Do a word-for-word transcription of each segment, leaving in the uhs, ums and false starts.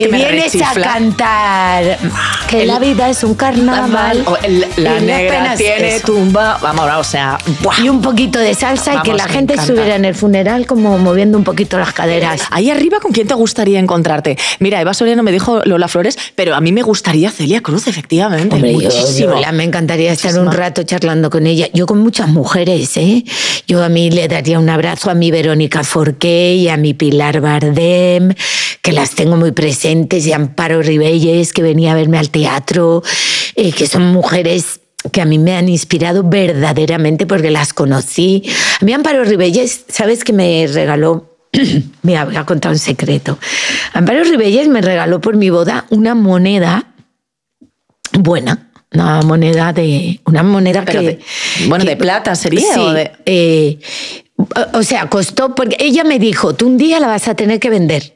Y me vienes rechifla. a cantar que El- la vida es un carnaval. O el- la y las negra penas, tiene eso. tumba. Vamos, o sea, ¡buah! Y un poquito de salsa Vamos, y que la me gente encanta. estuviera en el funeral como moviendo un poquito las caderas. Ahí arriba, ¿con quién te gustaría encontrarte? Mira, Eva Soriano me dijo Lola Flores, pero a mí me gustaría Celia Cruz, efectivamente. Hombre, yo- muchísimo. yo la- me encantaría estar Muchísimo. un rato charlando con ella. Yo con muchas mujeres, ¿eh? Yo a mí le daría un abrazo a mi Verónica Forqué y a mi Pilar Bardem, que las tengo muy presentes, y a Amparo Ribelles, que venía a verme al teatro, eh, que son mujeres que a mí me han inspirado verdaderamente porque las conocí. A mí Amparo Ribelles, ¿sabes que me regaló? Me voy a contar un secreto. Amparo Ribelles me regaló por mi boda una moneda buena. Una moneda de. Una moneda Pero que. de- bueno, que- ¿de plata sería? Sí, o de- eh, o- o sea, costó. Porque ella me dijo: tú un día la vas a tener que vender.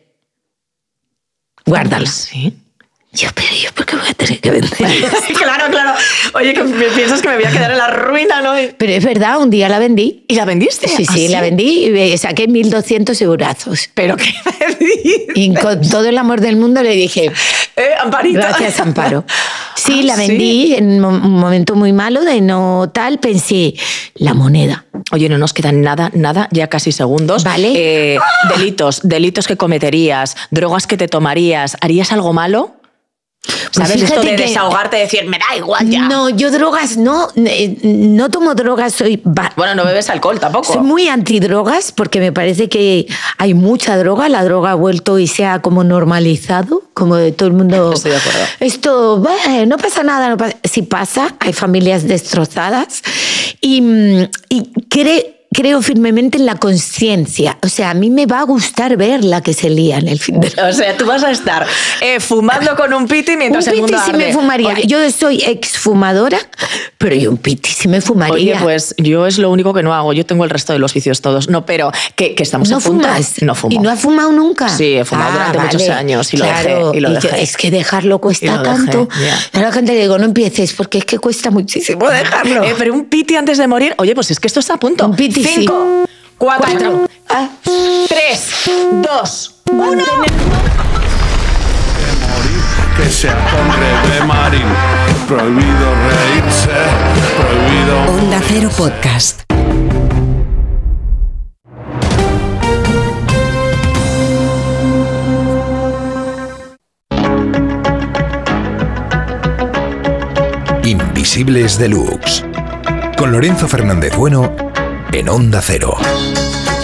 Guárdala. Sí. Yo, pero yo, ¿por qué voy a tener que vender? Claro, claro. Oye, que me piensas que me voy a quedar en la ruina, ¿no? Pero es verdad, un día la vendí. ¿Y la vendiste? Sí, ¿Ah, sí, la vendí y me saqué mil doscientos eurazos. ¿Pero qué me dices? Y con todo el amor del mundo le dije, Eh, Amparito. gracias, Amparo. Sí, Ah, la ¿sí? vendí en mo- un momento muy malo de no tal, pensé, la moneda. Oye, no nos quedan nada, nada, ya casi segundos. Vale. Eh, delitos, delitos que cometerías, drogas que te tomarías, ¿harías algo malo? ¿Sabes Pues esto fíjate de que- desahogarte, decir, me da igual ya? No, yo drogas no, eh, no tomo drogas, soy... va- Bueno, no bebes alcohol tampoco. Soy muy antidrogas porque me parece que hay mucha droga, la droga ha vuelto y se ha como normalizado, como de todo el mundo... Estoy de acuerdo. Esto, bah, no pasa nada, no pasa... Sí pasa, hay familias destrozadas y, mm, y cre- creo firmemente en la conciencia. O sea, a mí me va a gustar ver la que se lía en el fin de la... O sea, tú vas a estar eh, fumando con un piti mientras Un el piti mundo sí arde. me fumaría. Oye, Yo soy exfumadora, pero yo un piti sí me fumaría. Oye, pues yo es lo único que no hago. Yo tengo el resto de los vicios todos. No, pero que, que estamos ¿No a punto. fumas? No fumo. ¿Y no has fumado nunca? Sí, he fumado durante muchos años y lo claro. dejé, y lo Y yo, dejé. es que dejarlo Y cuesta lo dejé, tanto. ya. Y a la gente le digo, no empieces, porque es que cuesta muchísimo dejarlo. Eh, pero un piti antes de morir. Oye, pues es que esto está a punto. Un piti, sí. Cinco, cuatro, Cuatro. Ah. tres, dos, uno. Que sea con Rebe Marín. Prohibido reírse, prohibido. Onda Cero Podcast. Invisibles Deluxe. Con Lorenzo Fernández Bueno en Onda Cero.